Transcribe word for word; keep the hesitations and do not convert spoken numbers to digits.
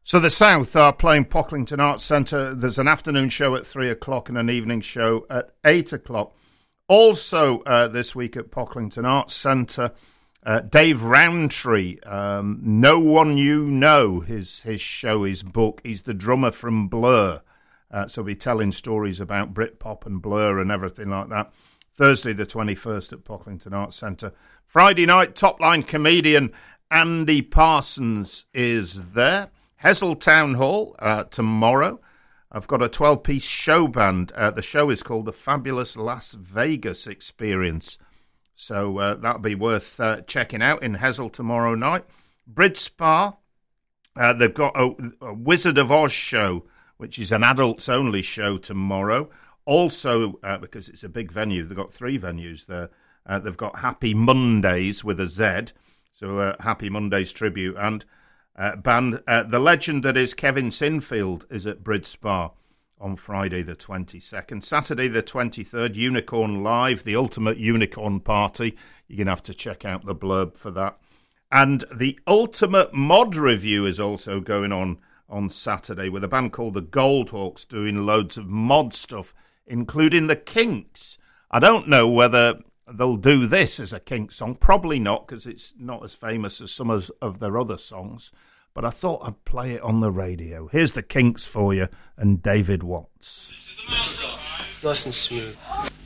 So the South are playing Pocklington Arts Centre. There's an afternoon show at three o'clock and an evening show at eight o'clock. Also uh, this week at Pocklington Arts Centre, uh, Dave Rowntree, um, No One You Know, his his show, his book. He's the drummer from Blur. Uh, so he'll be telling stories about Britpop and Blur and everything like that. Thursday the twenty-first at Pocklington Arts Centre. Friday night, top-line comedian Andy Parsons is there. Hessel Town Hall uh, tomorrow. I've got a twelve-piece show band. Uh, the show is called The Fabulous Las Vegas Experience. So uh, that'll be worth uh, checking out in Hessel tomorrow night. Bridge Spa, uh, they've got a, a Wizard of Oz show, which is an adults-only show tomorrow. Also, uh, because it's a big venue, they've got three venues there. Uh, they've got Happy Mondays with a Z, so uh, Happy Mondays tribute, and uh, band uh, the legend that is Kevin Sinfield is at Bridge Spa on Friday the twenty-second. Saturday the twenty-third, Unicorn Live, the ultimate unicorn party. You're going to have to check out the blurb for that. And the Ultimate Mod Review is also going on on Saturday with a band called the Goldhawks doing loads of mod stuff, including the Kinks. I don't know whether they'll do this as a Kinks song. Probably not, because it's not as famous as some of their other songs. But I thought I'd play it on the radio. Here's the Kinks for you and David Watts. This is the master. Nice and smooth.